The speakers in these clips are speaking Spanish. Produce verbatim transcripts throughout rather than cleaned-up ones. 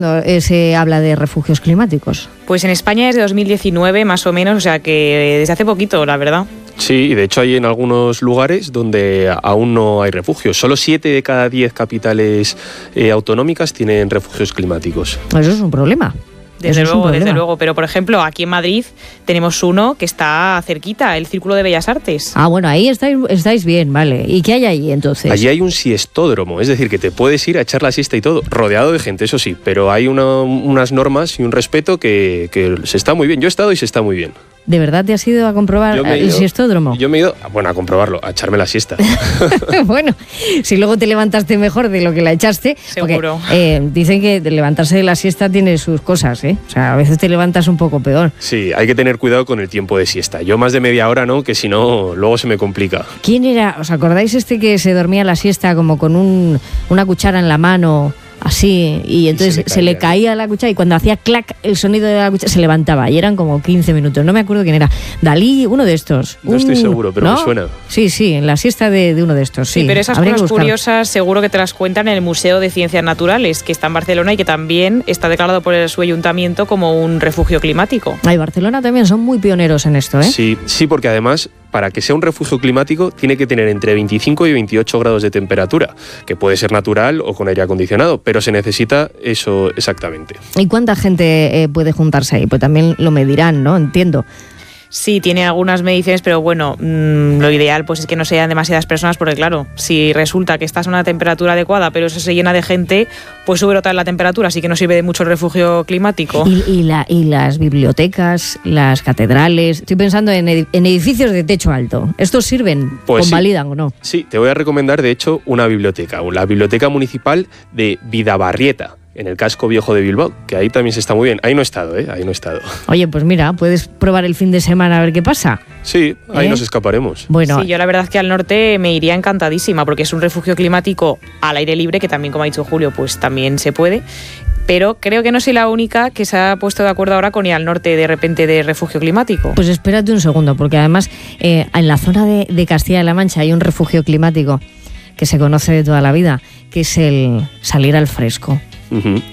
se habla de refugios climáticos? Pues en España desde dos mil diecinueve más o menos, o sea que desde hace poquito, la verdad. Sí, y de hecho hay en algunos lugares donde aún no hay refugios. Solo siete de cada diez capitales eh, autonómicas tienen refugios climáticos. Eso es un problema. Desde luego, desde luego. Pero, por ejemplo, aquí en Madrid tenemos uno que está cerquita, el Círculo de Bellas Artes. Ah, bueno, ahí estáis, estáis bien, vale. ¿Y qué hay ahí, entonces? Allí hay un siestódromo, es decir, que te puedes ir a echar la siesta y todo, rodeado de gente, eso sí, pero hay una, unas normas y un respeto que, que se está muy bien. Yo he estado y se está muy bien. ¿De verdad te has ido a comprobar el ido, siestódromo? Yo me he ido, bueno, a comprobarlo, a echarme la siesta. Bueno, si luego te levantaste mejor de lo que la echaste. Seguro. Porque, eh, dicen que levantarse de la siesta tiene sus cosas, ¿eh? O sea, a veces te levantas un poco peor. Sí, hay que tener cuidado con el tiempo de siesta. Yo más de media hora no, que si no, luego se me complica. ¿Quién era? ¿Os acordáis este que se dormía la siesta como con un, una cuchara en la mano? Así, y entonces y se, le se le caía la cuchara y cuando hacía clac el sonido de la cuchara se levantaba y eran como quince minutos, no me acuerdo quién era. Dalí, uno de estos. No un, estoy seguro, pero ¿no? me suena. Sí, sí, en la siesta de, de uno de estos, sí. Sí, pero esas Habría cosas curiosas seguro que te las cuentan en el Museo de Ciencias Naturales, que está en Barcelona y que también está declarado por su ayuntamiento como un refugio climático. Ay, Barcelona también son muy pioneros en esto, ¿eh? Sí, sí, porque además, para que sea un refugio climático, tiene que tener entre veinticinco y veintiocho grados de temperatura, que puede ser natural o con aire acondicionado, pero se necesita eso exactamente. ¿Y cuánta gente eh, puede juntarse ahí? Pues también lo medirán, ¿no? Entiendo. Sí, tiene algunas mediciones, pero bueno, mmm, lo ideal pues es que no sean demasiadas personas, porque claro, si resulta que estás a una temperatura adecuada, pero eso se llena de gente, pues sube otra vez la temperatura, así que no sirve de mucho el refugio climático. Y, y, la, y las bibliotecas, las catedrales, estoy pensando en, ed- en edificios de techo alto, ¿estos sirven? Pues ¿Convalidan sí. o no? Sí, te voy a recomendar de hecho una biblioteca, la Biblioteca Municipal de Vidabarrieta, en el casco viejo de Bilbao, que ahí también se está muy bien. Ahí no he estado, ¿eh? Ahí no he estado. Oye, pues mira, puedes probar el fin de semana a ver qué pasa. Sí, ahí ¿Eh? nos escaparemos. Bueno, sí, yo la verdad es que al norte me iría encantadísima, porque es un refugio climático al aire libre, que también, como ha dicho Julio, pues también se puede. Pero creo que no soy la única que se ha puesto de acuerdo ahora con ir al norte de repente de refugio climático. pues espérate un segundo, porque además eh, en la zona de, de Castilla-La Mancha hay un refugio climático que se conoce de toda la vida, que es el salir al fresco. Uh-huh.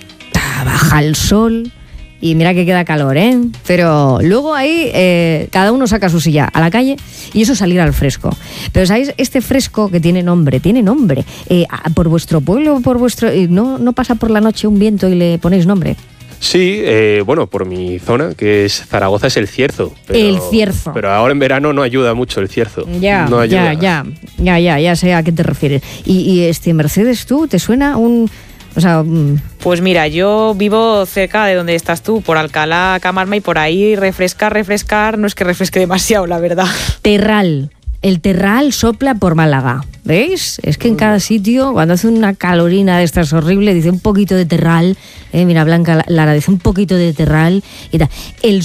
Baja el sol y mira que queda calor, ¿eh? Pero luego ahí eh, cada uno saca su silla a la calle y eso es salir al fresco. Pero ¿sabéis? Este fresco que tiene nombre, tiene nombre. Eh, por vuestro pueblo, por vuestro... Eh, ¿no, ¿No pasa por la noche un viento y le ponéis nombre? Sí, eh, bueno, por mi zona, que es Zaragoza, es el cierzo. Pero, El cierzo. Pero ahora en verano no ayuda mucho el cierzo. Ya, no ayuda. ya, ya, ya, ya, ya sé a qué te refieres. Y, y este Mercedes, ¿tú te suena un...? O sea, mm, Pues mira, yo vivo cerca de donde estás tú, por Alcalá, Camarma, y por ahí refrescar, refrescar, no es que refresque demasiado, la verdad. Terral. El terral sopla por Málaga, ¿veis? Es que en cada sitio, cuando hace una calorina de estas horrible, dice un poquito de terral, eh, mira, Blanca Lara dice un poquito de terral y tal. El,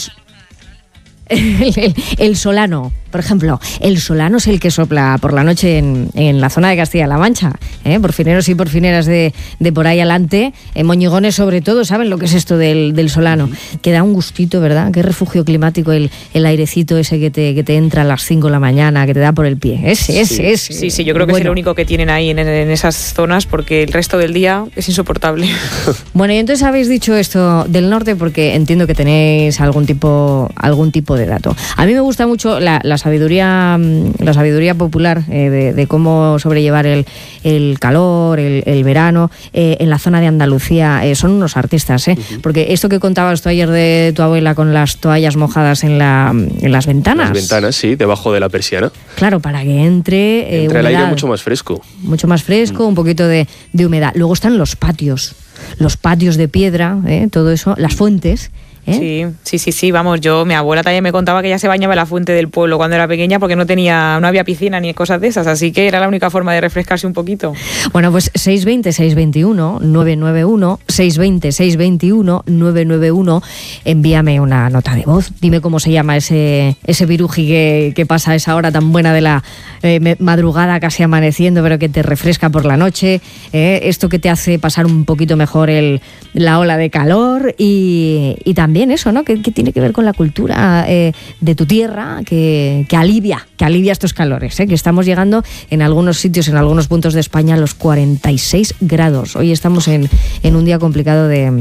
el, el, el solano, por ejemplo, el solano es el que sopla por la noche en, en la zona de Castilla-La Mancha, ¿eh? Porfineros y porfineras de, de por ahí adelante, en Moñigones sobre todo, ¿saben lo que es esto del, del solano? Que da un gustito, ¿verdad? Qué refugio climático, el, el airecito ese que te, que te entra a las cinco de la mañana, que te da por el pie. Ese, ese, Sí. ese. Sí, sí, yo creo que Bueno. es el único que tienen ahí en, en esas zonas, porque el resto del día es insoportable. Bueno, y entonces habéis dicho esto del norte porque entiendo que tenéis algún tipo, algún tipo de dato. A mí me gusta mucho la, la sabiduría, la sabiduría popular eh, de, de cómo sobrellevar el, el calor, el, el verano. Eh, en la zona de Andalucía eh, son unos artistas, ¿eh? Uh-huh. Porque esto que contabas tú ayer de tu abuela con las toallas mojadas en, la, en las ventanas. Las ventanas, sí, debajo de la persiana. Claro, para que entre, eh, Entre humedad, el aire mucho más fresco. Mucho más fresco, Mm. un poquito de, de humedad. Luego están los patios, los patios de piedra, ¿eh? Todo eso, las fuentes. ¿Eh? Sí, sí, sí, sí, vamos, yo, mi abuela también me contaba que ella se bañaba en la fuente del pueblo cuando era pequeña porque no tenía, no había piscina ni cosas de esas, así que era la única forma de refrescarse un poquito. Bueno, pues seis veinte, seis veintiuno, nueve nueve uno, seis veinte, seis veintiuno, nueve nueve uno, envíame una nota de voz, dime cómo se llama ese, ese viruji que, que pasa a esa hora tan buena de la eh, madrugada casi amaneciendo, pero que te refresca por la noche, eh, esto que te hace pasar un poquito mejor el, la ola de calor y, y también también eso, ¿no? Que, que tiene que ver con la cultura eh, de tu tierra, que, que alivia, que alivia estos calores, ¿eh? Que estamos llegando en algunos sitios, en algunos puntos de España, a los cuarenta y seis grados. Hoy estamos en, en un día complicado de